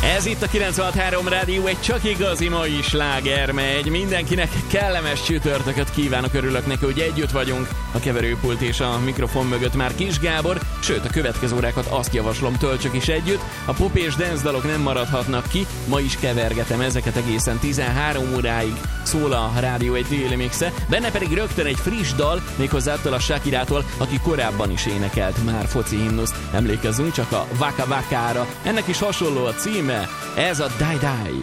Ez itt a 96.3 Rádió, egy csak igazi mai sláger megy. Mindenkinek kellemes csütörtököt kívánok, örülök neki, hogy együtt vagyunk. A keverőpult és a mikrofon mögött már Kis Gábor, sőt a következő órákat azt javaslom, töltsök is együtt. A pop és dance dalok nem maradhatnak ki, ma is kevergetem ezeket egészen 13 óráig szól a Rádió egy Daily Mixe, benne pedig rögtön egy friss dal, méghozzá attól a Shakirától, aki korábban is énekelt már foci himnuszt. Emlékezzünk csak a Waka Wakára, ennek is hasonló a címe, ez a Die Die.